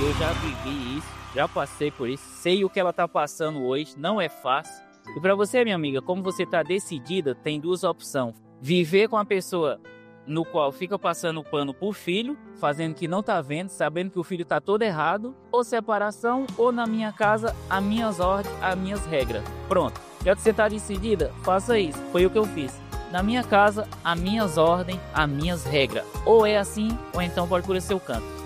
eu já vivi isso, já passei por isso, sei o que ela tá passando hoje, não é fácil. E para você, minha amiga, como você tá decidida, tem duas opções. Viver com a pessoa no qual fica passando o pano por filho, fazendo que não tá vendo, sabendo que o filho tá todo errado, ou separação, ou na minha casa, as minhas ordens, as minhas regras. Pronto, já que você tá decidida, faça isso, foi o que eu fiz. Na minha casa, as minhas ordens, as minhas regras. Ou é assim, ou então procura seu canto.